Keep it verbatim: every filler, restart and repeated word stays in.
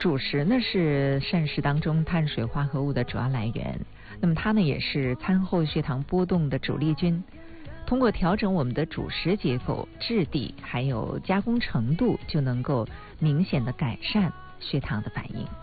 主食呢是膳食当中碳水化合物的主要来源，那么它呢也是餐后血糖波动的主力军。通过调整我们的主食结构、质地还有加工程度，就能够明显的改善血糖的反应。